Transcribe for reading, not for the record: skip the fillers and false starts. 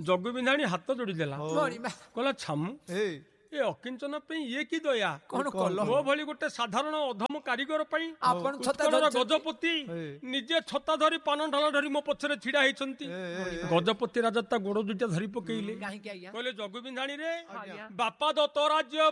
ଜଗୁ ବିନ୍ଧାଣୀ ହାତ ଯୋଡ଼ିଦେଲା ମଣିମା କହିଲା ଛାମୁ ଏ ଅକିଞ୍ଚନ ପାଇଁ ଇଏ କି ଦୟା କଣ କଲ? ମୋ ଭଳି ଗୋଟେ ସାଧାରଣ ଅଧମ କାରିଗର ପାଇଁ ଆପଣ ଛତା ଉତ୍କଳର ଧରିଛନ୍ତି? ଗଜପତି ନିଜେ ଛତା ଧରି ପାନ ଢାଳ ଧରି ମୋ ପଛରେ ଛିଡା ହେଇଛନ୍ତି। ଗଜପତି ରାଜା ତା ଗୋଡ ଦୁଇଟା ଧରି ପକେଇଲେ କାହିଁକି ଆଜ୍ଞା? କହିଲେ ଜଗୁ ବିନ୍ଧାଣୀରେ ଆଜ୍ଞା। ବାପା ଦତ୍ତ ରାଜ୍ୟ